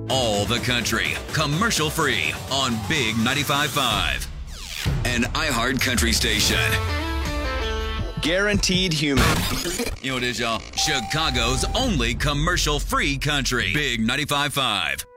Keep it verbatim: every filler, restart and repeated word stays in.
All the country, commercial free on Big ninety-five point five. An iHeart country station. Guaranteed human. You know what it is, y'all? Chicago's only commercial free country. Big ninety-five point five.